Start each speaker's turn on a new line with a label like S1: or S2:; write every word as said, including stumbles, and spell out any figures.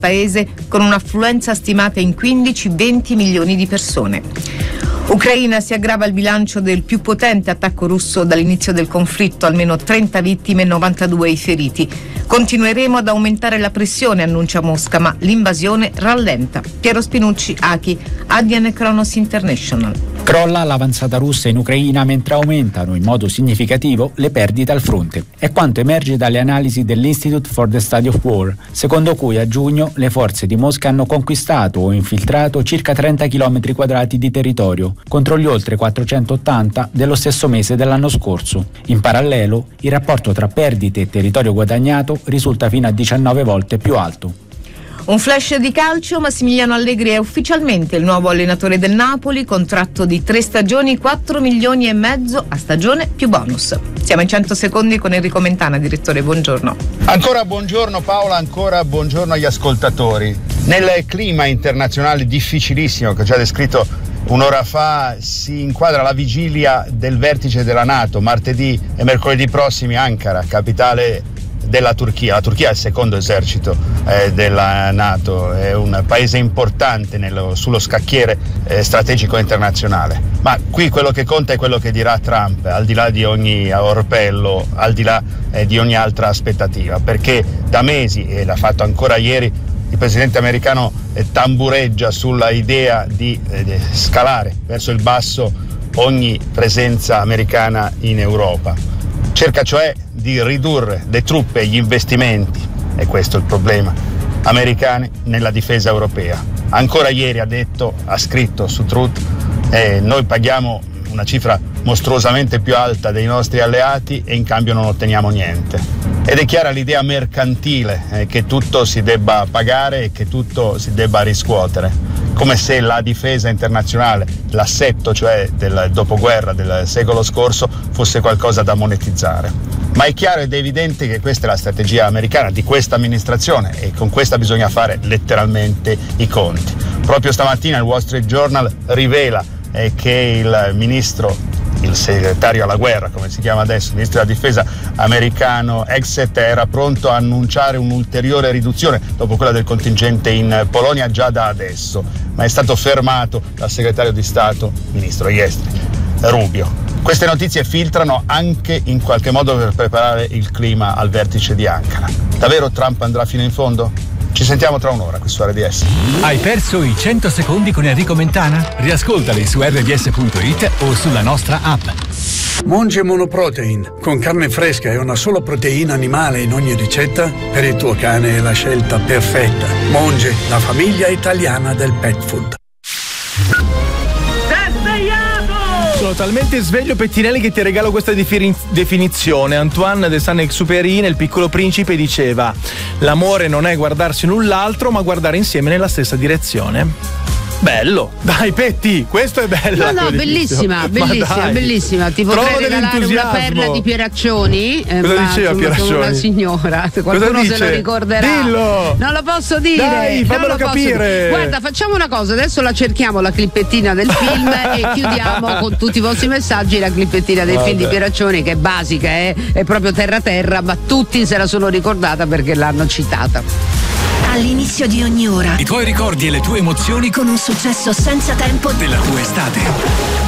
S1: paese con un'affluenza stimata in quindici venti milioni di persone. Ucraina, si aggrava il bilancio del più potente attacco russo dall'inizio del conflitto, almeno trenta vittime e novantadue i feriti. Continueremo ad aumentare la pressione, annuncia Mosca, ma l'invasione rallenta. Piero Spinucci, Achi, Adrian e Kronos International.
S2: Crolla l'avanzata russa in Ucraina mentre aumentano in modo significativo le perdite al fronte. È quanto emerge dalle analisi dell'Institute for the Study of War, secondo cui a giugno le forze di Mosca hanno conquistato o infiltrato circa trenta chilometri quadrati di territorio, contro gli oltre quattrocentottanta dello stesso mese dell'anno scorso. In parallelo, il rapporto tra perdite e territorio guadagnato risulta fino a diciannove volte più alto.
S1: Un flash di calcio: Massimiliano Allegri è ufficialmente il nuovo allenatore del Napoli, contratto di tre stagioni, quattro milioni e mezzo a stagione più bonus. Siamo in cento secondi con Enrico Mentana, direttore, buongiorno.
S3: Ancora buongiorno Paola, ancora buongiorno agli ascoltatori. Nel clima internazionale difficilissimo che ho già descritto un'ora fa si inquadra la vigilia del vertice della NATO, martedì e mercoledì prossimi a Ankara, capitale della Turchia. La Turchia è il secondo esercito eh, della NATO, è un paese importante nello, sullo scacchiere eh, strategico internazionale. Ma qui quello che conta è quello che dirà Trump, al di là di ogni orpello, al di là eh, di ogni altra aspettativa, perché da mesi, e l'ha fatto ancora ieri, il presidente americano eh, tambureggia sulla idea di, eh, di scalare verso il basso ogni presenza americana in Europa. Cerca cioè di ridurre le truppe e gli investimenti, e questo è il problema, americani nella difesa europea. Ancora ieri ha detto, ha scritto su Truth, eh, noi paghiamo una cifra mostruosamente più alta dei nostri alleati e in cambio non otteniamo niente. Ed è chiara l'idea mercantile eh, che tutto si debba pagare e che tutto si debba riscuotere, come se la difesa internazionale, l'assetto cioè del dopoguerra del secolo scorso, fosse qualcosa da monetizzare. Ma è chiaro ed evidente che questa è la strategia americana di questa amministrazione e con questa bisogna fare letteralmente i conti. Proprio stamattina il Wall Street Journal rivela eh, che il ministro, il segretario alla guerra, come si chiama adesso, il ministro della difesa americano Exet, era pronto a annunciare un'ulteriore riduzione dopo quella del contingente in Polonia già da adesso, ma è stato fermato dal segretario di Stato, ministro degli esteri, Rubio. Queste notizie filtrano anche in qualche modo per preparare il clima al vertice di Ankara. Davvero Trump andrà fino in fondo? Ci sentiamo tra un'ora qui su R D S.
S4: Hai perso i cento secondi con Enrico Mentana? Riascoltali su erre di esse punto it o sulla nostra app.
S5: Monge Monoprotein, con carne fresca e una sola proteina animale in ogni ricetta, per il tuo cane è la scelta perfetta. Monge, la famiglia italiana del pet food.
S6: Sono talmente sveglio, Pettinelli, che ti regalo questa defini- definizione. Antoine de Saint-Exupéry nel Piccolo Principe diceva: l'amore non è guardarsi null'altro ma guardare insieme nella stessa direzione. Bello, dai Petti, questo è bello.
S7: No, no, bellissima, bellissima, bellissima. Ti potrei regalare una perla di Pieraccioni. Eh,
S6: Cosa diceva Pieraccioni?
S7: Una signora, qualcuno se lo ricorderà.
S6: Dillo!
S7: Non lo posso dire.
S6: Dai, fammelo capire.
S7: Guarda, facciamo una cosa, adesso la cerchiamo la clippettina del film e chiudiamo con tutti i vostri messaggi la clippettina del Vabbè. film di Pieraccioni, che è basica, eh? È proprio terra terra, ma tutti se la sono ricordata perché l'hanno citata.
S8: All'inizio di ogni ora
S4: i tuoi ricordi e le tue emozioni
S8: con un successo senza tempo
S4: della tua estate.